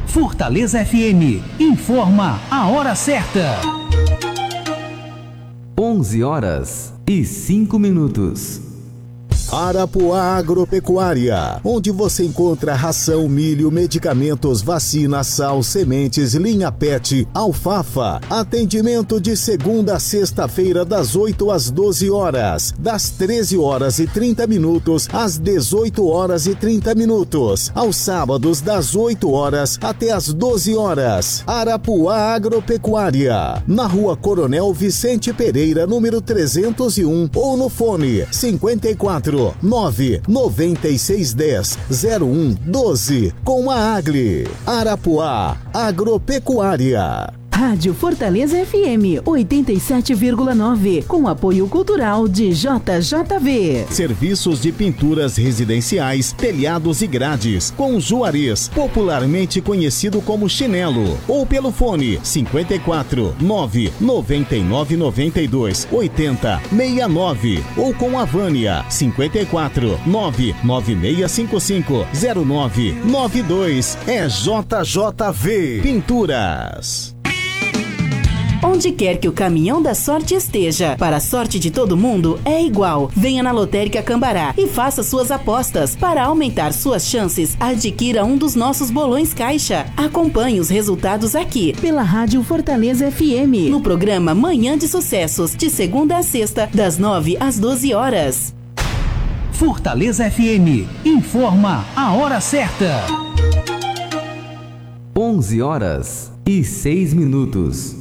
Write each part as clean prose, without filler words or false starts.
Fortaleza FM informa a hora certa. 11h05. Arapuá Agropecuária, onde você encontra ração, milho, medicamentos, vacina, sal, sementes, linha PET, alfafa. Atendimento de segunda a sexta-feira das 8 às 12 horas, das 13h30 às 18h30, aos sábados das 8 horas até às 12 horas. Arapuá Agropecuária, na Rua Coronel Vicente Pereira, número 301, ou no fone 54 99610 0112 com a Agli. Arapuá Agropecuária. Rádio Fortaleza FM 87,9, com apoio cultural de JJV. Serviços de pinturas residenciais, telhados e grades, com Juarez, popularmente conhecido como chinelo, ou pelo fone 54 999 92 80 69, ou com a Vânia 54 99655 0992. É JJV Pinturas. Onde quer que o caminhão da sorte esteja, para a sorte de todo mundo é igual. Venha na Lotérica Cambará e faça suas apostas. Para aumentar suas chances, adquira um dos nossos bolões caixa. Acompanhe os resultados aqui, pela Rádio Fortaleza FM, no programa Manhã de Sucessos, de segunda a sexta, das 9 às 12 horas. Fortaleza FM informa a hora certa. 11h06.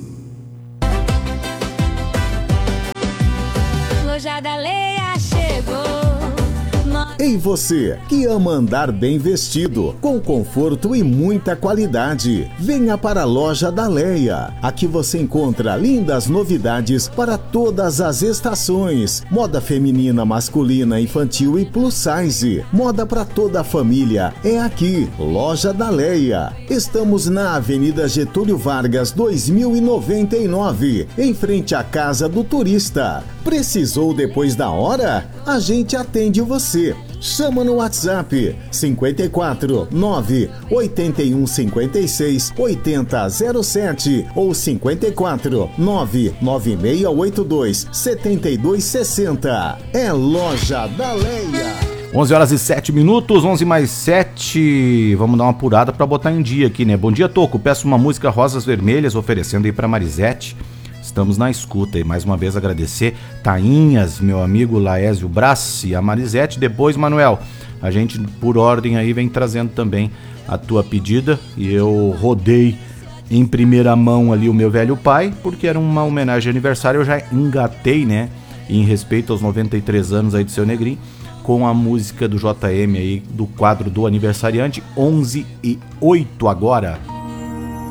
Loja da Leia chegou. Ei você, que ama andar bem vestido, com conforto e muita qualidade, venha para a Loja da Leia. Aqui você encontra lindas novidades para todas as estações. Moda feminina, masculina, infantil e plus size. Moda para toda a família. É aqui, Loja da Leia. Estamos na Avenida Getúlio Vargas, 2099, em frente à Casa do Turista. Precisou depois da hora? A gente atende você. Chama no WhatsApp 54 9 81 56 8007 ou 54 9 9682 7260. É Loja da Leia. 11h07, 11 mais 7. Vamos dar uma apurada pra botar em dia aqui, né? Bom dia, Toco. Peço uma música Rosas Vermelhas, oferecendo aí pra Marisete. Estamos na escuta e mais uma vez agradecer Tainhas, meu amigo Laésio Brás e a Marisete. Depois, Manuel, a gente por ordem aí vem trazendo também a tua pedida, e eu rodei em primeira mão ali o meu velho pai, porque era uma homenagem de aniversário. Eu já engatei, né, em respeito aos 93 anos aí do seu Negrinho, com a música do JM aí, do quadro do aniversariante. 11h08 agora.